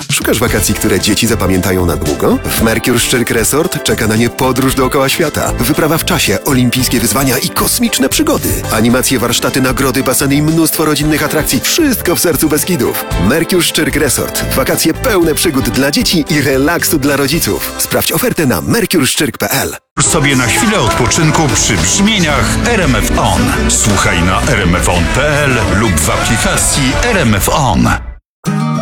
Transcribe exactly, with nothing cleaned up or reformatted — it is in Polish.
Szukasz wakacji, które dzieci zapamiętają na długo? W Mercure Szczyrk Resort czeka na nie podróż dookoła świata, wyprawa w czasie, olimpijskie wyzwania i kosmiczne przygody. Animacje, warsztaty, nagrody, baseny i mnóstwo rodzinnych atrakcji. Wszystko w sercu Beskidów. Mercure Szczyrk Resort. Wakacje pełne przygód dla dzieci i relaksu dla rodziców. Sprawdź ofertę na mercure szczyrk kropka p l. Sobie na chwilę odpoczynku przy brzmieniach R M F On. Słuchaj na r m f on kropka p l lub w aplikacji R M F On.